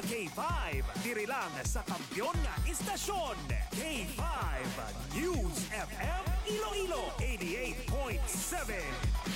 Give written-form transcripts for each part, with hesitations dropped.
K5, diri lang sa kampiyon nga istasyon. K5 News FM Iloilo 88.7.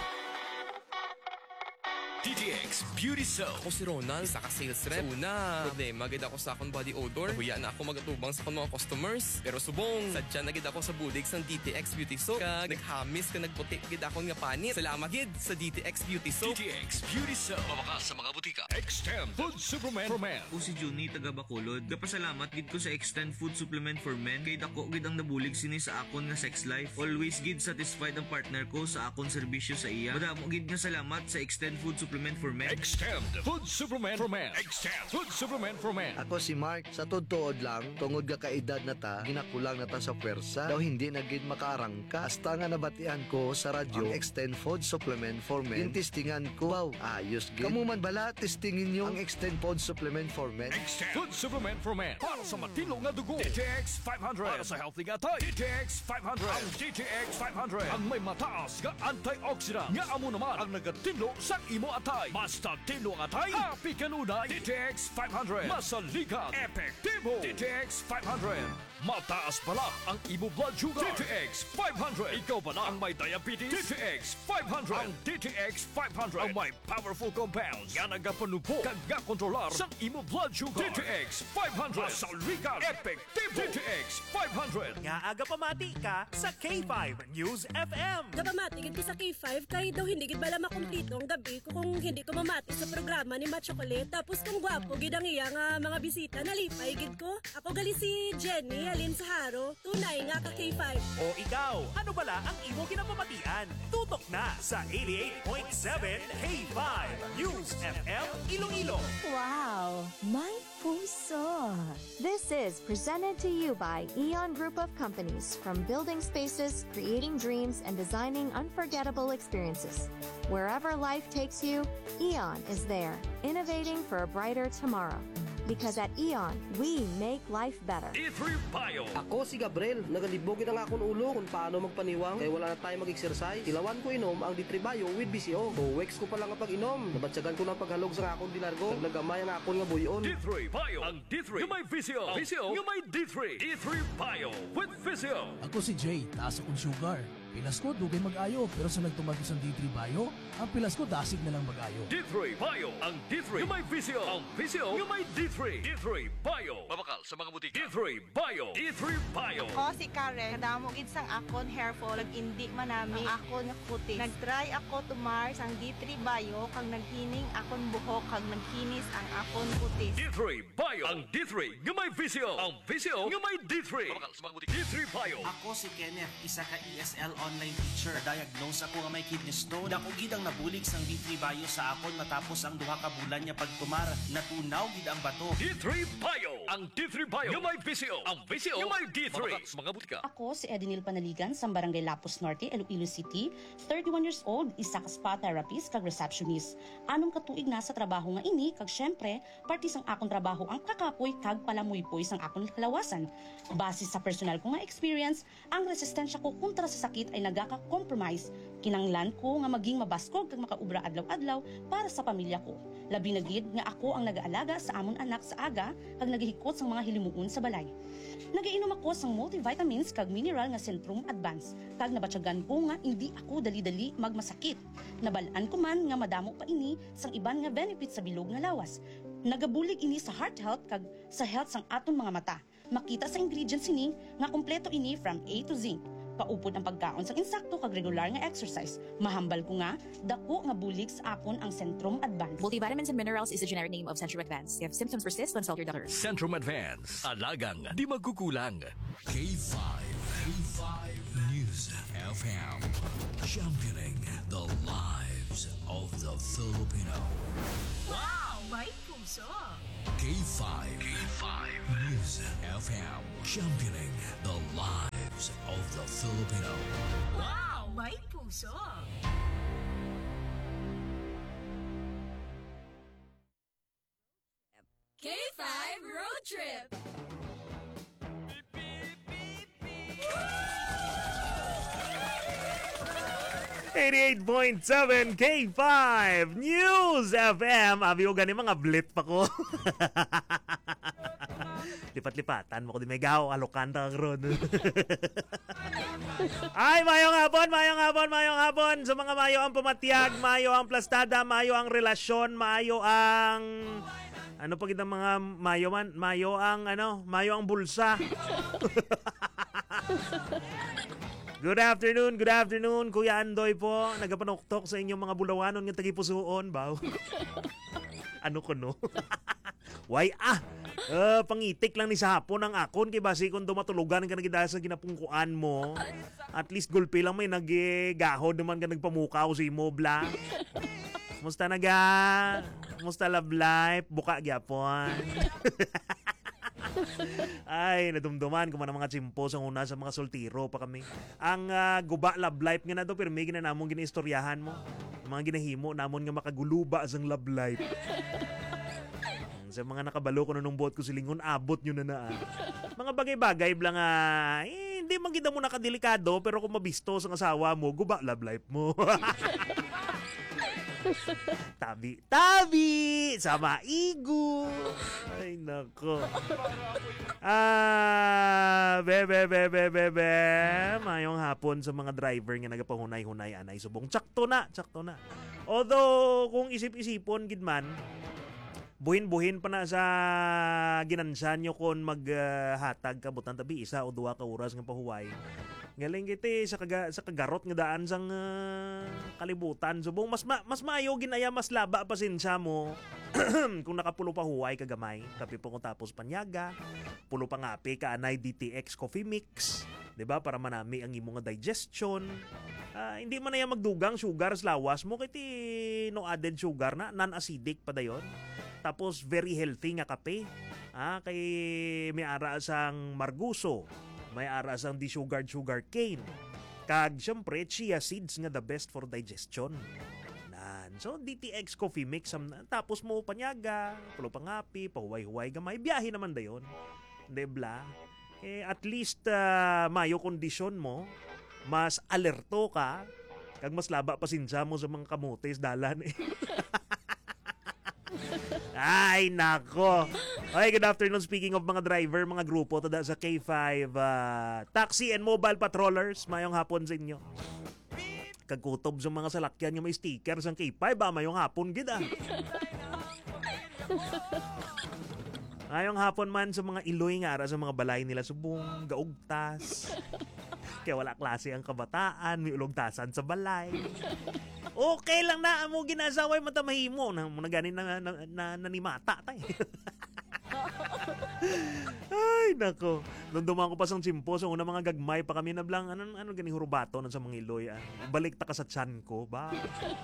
DTX Beauty Soap. Ako si Ronald, isa ka sales rep. Una, problema gid ako sa akong body odor. Huya na ako magatubang sa akong mga customers. Pero subong, sadya na gid ako sa budig sang DTX Beauty Soap. Kag naghamis ka nagputi gid ako nga panit. Salamat gid sa DTX Beauty Soap. DTX Beauty Soap. Mabaka sa mga butika. Extend Food Supplement for Men. O si Juni taga Bacolod. Gapasalamat gid ko sa Extend Food Supplement for Men. Kay dako gid ang nabulig sini sa akon nga sex life. Always gid satisfied ang partner ko sa akon serbisyo sa iya. Madamo gid nga salamat sa Extend Food Supplement for Men. Extend Food Supplement for Men. Extend Food Supplement for Men. Ako si Mark, sa tuod lang, tungod ka kaedad na ta, ginakulang na ta sa pwersa, daw hindi na gid makaarangka. Hasta nga nabatian ko sa radyo, ang Extend Food Supplement for Men. Yung testingan ko, wow, ayos gid. Kamu man bala, testingin nyo ang Extend Food Supplement for Men. Extend Food Supplement for Men. Para sa matino nga dugo. DTX 500. Para sa healthy nga tayo. DTX 500. Ang DTX 500. Ang may mataas nga antioxidant. Nga amo naman ang nagatinlo sa imo atay. Basta tinlo nga atay. Happy kanunay. DTX 500. Masaligan. Epektibo. DTX 500. Mataas pala ang imo blood sugar. DTX 500. Ikaw pala ang may diabetes. DTX 500. Ang DTX 500 ang may powerful compounds nga nagapanubo kag nga kontrolar sa imo blood sugar. DTX 500. Masaligan. Epektibo. DTX 500. Nga aga pamati ka sa K5 News FM. Kapamati gid ko sa K5 kay daw hindi gid bala makumpleto ang gabi ko kung hindi ko mamati sa programa ni Matt Chocolate. Tapos kung gwapo gid ang iya nga mga bisita nalipay gid ko. Ako gali si Jenny Alin Saharo, tunay nga ka K5. O ikaw, ano bala ang imo kinapamatian? Tutok na sa 88.7 K5 News FM Iloilo. Wow, my puso. This is presented to you by Eon Group of Companies, from building spaces, creating dreams, and designing unforgettable experiences. Wherever life takes you, Eon is there, innovating for a brighter tomorrow. Because at Eon, we make life better. D3 Bio. Ako si Gabriel, nagalibogin ang akong ulo kung paano magpaniwang kaya wala na tayo mag-exercise. Tilawan ko inom ang D3 Bio with BCO. 2 weeks ko pa lang ang pag-inom. Nabatsagan ko ng paghalog sa akong dilargo. Naglagamay ang akong nga buyon. D3 Bio. Ang D3 yung may VCO. VCO yung may D3. D3 Bio with VCO. Ako si Jay, taas akong sugar. Pilas ko, dugay mag-ayo. Pero sa nagtumagos ang D3 Bio, ang pilas ko dasig na lang mag-ayo. D3 Bio. Ang D3 yung may VCO. Ang VCO yung may D3. D3 Bio. Mabakal sa mga butika. D3 Bio. D3 Bio. Ako si Karen. Kadamo gid sang akon hair fall. Nag-indi manami ang akon nga kutis. Nag-try ako to Mars ang D3 Bio. Kang naghining akon buhok. Kang naghinis ang akon kutis. D3 Bio. Ang D3 yung may VCO. Ang VCO yung may D3. Mabakal sa mga butika. D3 Bio. Ako si Kenneth, isa ka ESL online teacher. Diagnose ako nga may kidney stone. Dako gid ang nabulig sang D3 Bio sa akon matapos ang duha ka bulan niya pagtumar. Natunaw gid ang bato. D3 Bio. Ang D3 Bio yung may VCO. Ang VCO yung may D3. Mga butika. Ako si Edenil Panaligan sa Barangay Lapus Norte, Iloilo City. 31 years old, isa ka spa therapist kag receptionist. Anong katuig na sa trabaho nga ini kag syempre parte sang akong trabaho ang kakapoy kag palamuypoy sang akong kalawasan. Base sa personal ko nga experience, ang resistensya ko kontra sa sakit ay nagaka-compromise. Kinanglan ko nga maging mabaskog kag makaubra adlaw-adlaw para sa pamilya ko. Labi na gid nga ako ang nag-aalaga sa amon anak sa aga kag naghihikot sang mga hilimuon sa balay. Nagainom ako sang multivitamins kag mineral nga Centrum Advance kag nabatyagan ko nga hindi ako dali-dali magmasakit. Nabalaan ko man nga madamo pa ini sang iban nga benefits sa bilog nga lawas. Nagabulig ini sa heart health kag sa health sang aton mga mata. Makita sa ingredients ini nga kompleto ini from A to Z. Paupod ang pagkaon sang insakto kag regular nga exercise. Mahambal ko nga, dako nga bulig sa akon ang Centrum Advance. Multivitamins and minerals is the generic name of Centrum Advance. If symptoms persist, consult your doctor. Centrum Advance. Alagang di magkukulang. K5. K5 News FM. Championing the lives of the Filipino. Wow! May puso! K5. K5 News FM. Championing the lives of the Filipino. Wow! May puso! K5 Road Trip! 88.7 K5 News FM. Abi ko gani mga blip pa ko. Lipat-lipatan mo ko di may gaw. Alokan ta karon. Ay, mayong hapon. Sa mga mayo ang pumatiyag, mayo ang plastada, mayo ang relasyon, mayo ang... Ano pa kita mga mayo man? Mayo ang bulsa. Good afternoon, Kuya Andoy po. Nagapanoktok sa inyong mga bulawanon ng tagipusuon, baw. Ano ko no? Why pangitik lang ni sa hapon ang akon kay basi kung dumatulugan ka nagidala sa ginapungkuan mo. At least gulpi lang may nagigahod naman ka nagpamukaw si mo bla. Musta love life? Buka gyapon. Ay, nadumduman ko man ang mga chimpo sa una sa mga soltiro pa kami. Ang guba love life nga na do pero may ginanamong ginaistoryahan mo. Mga ginahimo namon nga makaguluba sang love life. Sa mga nakabalo ko nung buot ko silingon, abot nyo na. Mga bagay-bagay blang hindi man gida mo nakadelikado pero kung mabisto sa asawa mo, guba love life mo. Tabi sa maigo. Ay nako. Bebe. Mayong hapon sa mga driver nga nagapahunay-hunay anay subong. Tsakto na. Although kung isip-isipon gid man, buhin pa na sa ginansan nyo kung maghatag ka butan tabi isa o duwa ka oras ng pahuway. Galing kiti sa kagarot nga daan sang kalibutan. Subong mas maayo ginaya mas laba pasensya mo kung nakapulo pa huway kagamay. Kapi po kung tapos panyaga, pulo pa ngapi ka anay DTX coffee mix. 'Di ba? Para manami ang imong digestion. Hindi man na yan magdugang sugar sa lawas mo kiti no added sugar na non-acidic pa dayon. Tapos very healthy nga kape. Kay may ara sang marguso, may ara sang sugar cane. Kag syempre chia seeds nga the best for digestion. So DTX coffee mix tapos mo panyaga, pulo pangapi, pahuway-huway gamay, biyahe naman dayon. Debla. At least mayo kondisyon mo, mas alerto ka, kag mas laba pasensya mo sa mga kamotes dalan. Ay, nako. Okay, good afternoon. Speaking of mga driver, mga grupo, tada sa K5 taxi and mobile patrollers, mayong hapon sa inyo. Kagkutob sa mga salakyan yung may sticker sa K5, mayong hapon, gida. Mayong hapon man sa mga iloy nga ara sa mga balay nila subong, gaugtas. Kaya wala klase ang kabataan, may ulogtasan sa balay. Okay lang na mo ginasaway matamahimo na ganin na nanimata tay. Ay nako, nung dumaan ko pa sang chimpo sa una mga gagmay pa kami na blang ano gani hurubato na sa mga iloy. Balik ta ka sa tiyan ko ba.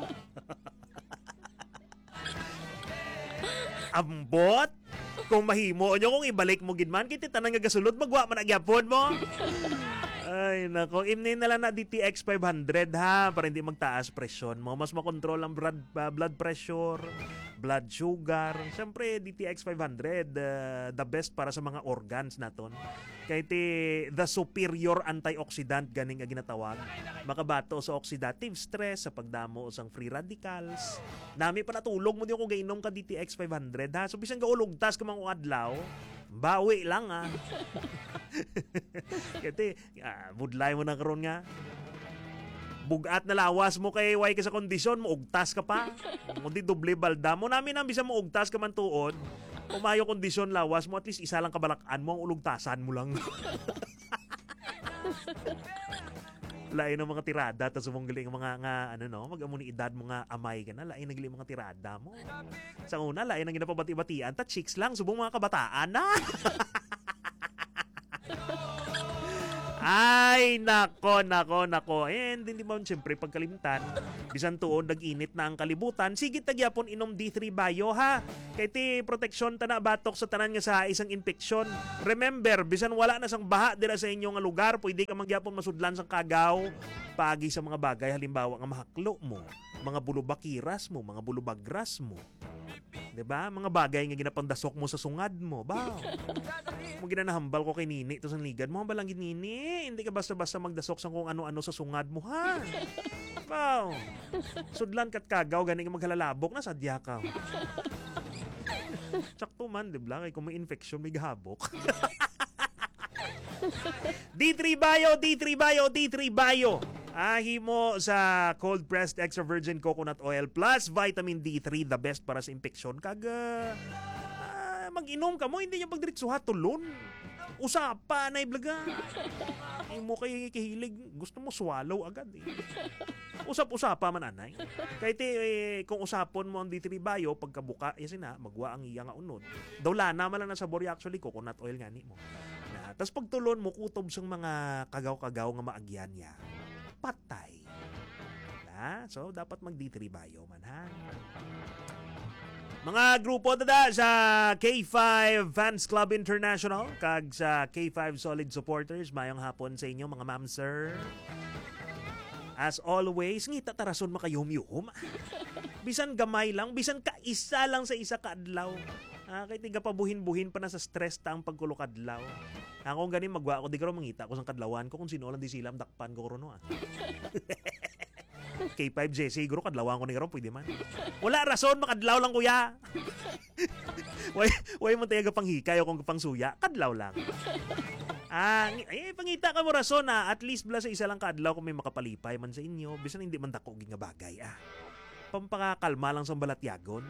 Ambot kung mahimo nyo kung ibalik mo gidman kiti tanang gasulod magwa man agyapon mo. Ay, nako. Imnin na lang na DTX 500 ha, para hindi magtaas presyon mo. Mas makontrol ang blood pressure, blood sugar. Siyempre, DTX 500, the best para sa mga organs naton. Kaya the superior antioxidant ganing nga ginatawag. Makabato sa oxidative stress, sa pagdamo sang free radicals. Nami pa natulog mo din kung gainom ka DTX 500 ha. So, bisang gaulugtas ka mga adlaw, bawi lang Kasi budlay mo na karon nga. Bugat na lawas mo kay way ka sa kondisyon mo ugtas ka pa. Kundi doble balda mo namin ang bisa mo ugtas ka man tuod. Kung mayo kondisyon lawas mo at least isa lang kabalakan mo ang ulugtasan mo lang. Lain ng mga tirada tapos mong galing mga mag-amuni edad mo nga amay ka na lain ng galing mga tirada mo. Sa una lain ang ginapabati-batian ta chicks lang subong mga kabataan na. Ay, nako. And hindi mo siyempre pagkalimtan. Bisan tuon, nag-init na ang kalibutan. Sige tagyapon inom D3 Bio ha. Kaya ti proteksyon ta na batok sa tanan nga sa isang infeksyon. Remember, bisan wala na sang baha dira sa inyong lugar, pwede ka magyapon masudlan sang kagaw. Pagi sa mga bagay, halimbawa nga mahaklo mo, mga bulubakiras mo, mga bulubagras mo. Diba? Mga bagay nga ginapandasok mo sa sungad mo. Ba? Mo ginanahambal ko kay Nini ito sa ligad mo. Hambal lang Nini. Hindi ka basta-basta magdasok sa kung ano-ano sa sungad mo, ha? Wow. Sudlan kat kagaw, ganing maghalalabok na sadya ka. Tsakto man, di ba? Kaya kung may infection, may gahabok. D3 Bio. Himo sa cold pressed extra virgin coconut oil plus vitamin D3, the best para sa infection. Kag mag-inom ka mo, hindi niya pagdiritsuha tulon. Usapa na iblaga. Mo kay kihilig, gusto mo swallow agad eh. Usap-usapa man anay. Kahit kung usapon mo ang D3 Bio, pagkabuka, na, magwa ang iya nga unod. Daw lana man lang na sabor actually, coconut oil nga ni mo. Tapos pagtulon mo, kutob sang mga kagaw-kagaw nga maagyan niya. Patay. So, dapat mag D3 Bio man ha. Mga grupo sa K5 Fans Club International kag sa K5 Solid Supporters, mayong hapon sa inyo mga ma'am sir. As always, ngita tarason makayum-yum. Bisan gamay lang, bisan kaisa lang sa isa kaadlaw. Kahit tiga pabuhin-buhin pa na sa stress ta ang pagkulokadlaw. Kung ganin magwa ako, di ka rin mangita ko sa kadlawan ko kung sino lang di sila dakpan ko ron. K5 Jesse, siguro kadlawan ko ni karon pwede man. Wala rason, makadlaw lang kuya. Way mo tayo panghikay o kung pangsuya, kadlaw lang. Pangita ka mo rason at least bala sa isa lang kadlaw kung may makapalipay man sa inyo, bisan hindi man dako nga bagay pampakakalma lang sa balatyagon.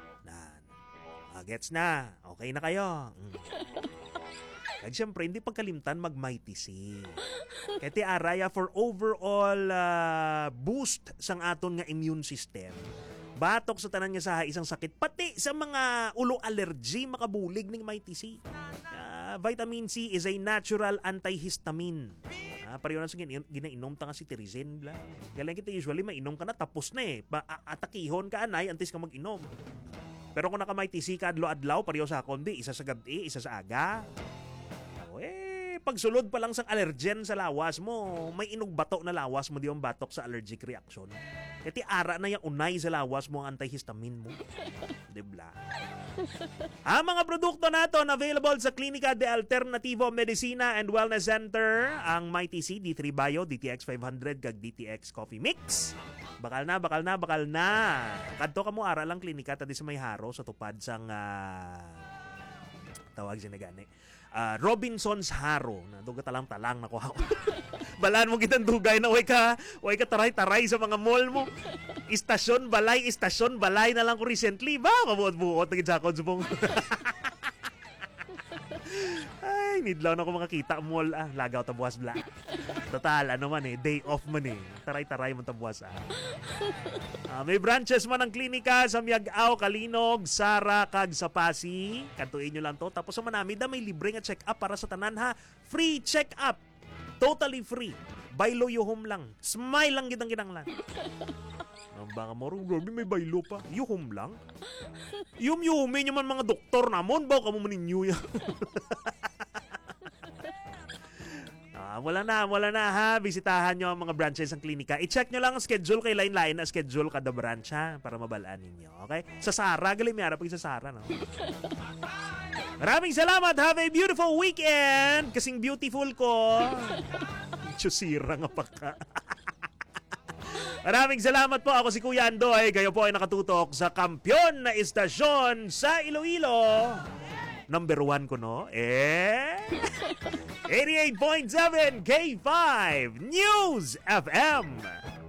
Gets na, okay na kayo. Kaya siyempre, hindi pagkalimtan mag-Mighty C. Kaya araya for overall boost sang aton nga immune system. Batok sa tanan nga sa isang sakit, pati sa mga ulo allergy, makabulig ng Mighty C. Vitamin C is a natural antihistamine. Pareho na sa ginainom ta nga si Tirizin. Galing kita usually, mainom ka na, tapos na eh. Atakihon ka anay, antes ka mag-inom. Pero kung naka-Mighty C ka adlaw-adlaw, pareho sa kondi, isa sa gabi, isa sa aga. Pagsulod pa lang sa allergen sa lawas mo, may inugbato na lawas mo di yung batok sa allergic reaction. Kaya ara na yung unay sa lawas mo ang antihistamine mo. Dibla. Ang mga produkto naton available sa Klinika de Alternativo Medicina and Wellness Center, ang Mighty C, D3 Bio, DTX 500, kag DTX Coffee Mix. Bakal na. Kadto ka mo ara lang klinika tadi sa may haro sa tupad sang tawag sinagani. Robinson's Haro na duga talang-talang nako ako. Balaan mo kitang dugay na way ka taray-taray sa mga mall mo. Istasyon balay na lang ko recently ba kabuot-buot na gid sa akon subong. Ay, nidlaw na ko makakita mall lagaw ta buwas bla. Total ano man day off man taray-taray man ta buwas may branches man ang klinika sa Miagao, Kalinog, Sara, kag sa Pasi. Kantuin nyo lang to. Tapos sa manami may libre nga check-up para sa tanan ha. Free check-up. Totally free. Baylo yuhom lang. Smile lang gitang lang. Baka mo rin, may baylo pa. Yuhom lang. Yum-yumin nyo man mga doktor namon. Bawa ka mo maninyo yan. Wala na ha. Bisitahan nyo ang mga branches ng klinika. I-check nyo lang ang schedule kay line-line na schedule kada branch ha, para mabalaan ninyo. Okay? Sa Sara, galing may harap sa Sara. No? Maraming salamat. Have a beautiful weekend. Kasing beautiful ko. Chusira nga pa ka. Maraming salamat po. Ako si Kuya Andoy. Kayo po ay nakatutok sa kampyon na istasyon sa Iloilo. Number 1 ko, no? 88.7 K5 News FM.